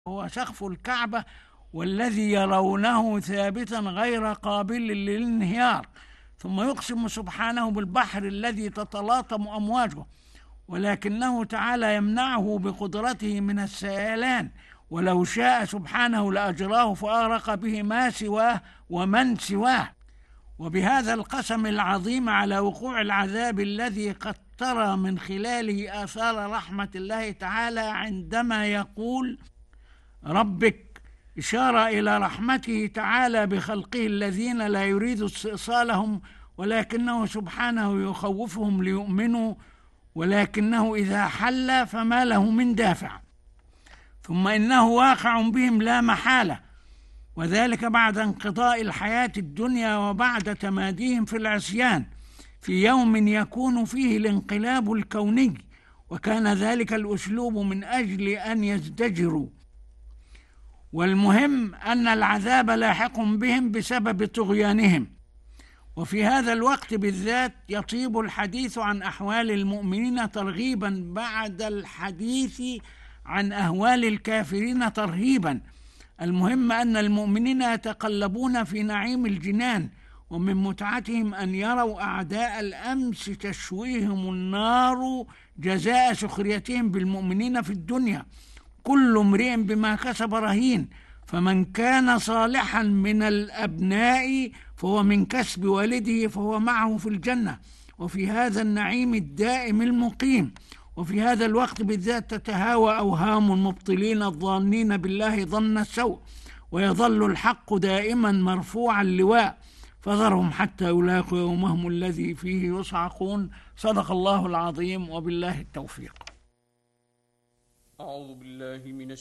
هو سقف الكعبة والذي يرونه ثابتا غير قابل للانهيار، ثم يقسم سبحانه بالبحر الذي تتلاطم أمواجه، ولكنه تعالى يمنعه بقدرته من السيلان، ولو شاء سبحانه لأجراه فأغرق به ما سواه ومن سواه. وبهذا القسم العظيم على وقوع العذاب الذي قد ترى من خلاله آثار رحمة الله تعالى عندما يقول ربك، إشارة إلى رحمته تعالى بخلقه الذين لا يريد استئصالهم، ولكنه سبحانه يخوفهم ليؤمنوا، ولكنه إذا حل فما له من دافع. ثم إنه واقع بهم لا محالة، وذلك بعد انقضاء الحياة الدنيا وبعد تماديهم في العصيان، في يوم يكون فيه الانقلاب الكوني، وكان ذلك الأسلوب من أجل أن يزدجروا. والمهم أن العذاب لاحق بهم بسبب طغيانهم. وفي هذا الوقت بالذات يطيب الحديث عن أحوال المؤمنين ترغيبا بعد الحديث عن أهوال الكافرين ترهيبا. المهم أن المؤمنين يتقلبون في نعيم الجنان، ومن متعتهم أن يروا أعداء الأمس تشويهم النار جزاء سخريتهم بالمؤمنين في الدنيا. كل امرئ بما كسب رهين، فمن كان صالحا من الأبناء فهو من كسب والده فهو معه في الجنة، وفي هذا النعيم الدائم المقيم. وفي هذا الوقت بالذات تتهاوى أوهام المبطلين الظانين بالله ظن السوء، ويظل الحق دائما مرفوع اللواء، فذرهم حتى يلاقوا يومهم الذي فيه يصعقون. صدق الله العظيم، وبالله التوفيق. أعوذ بالله من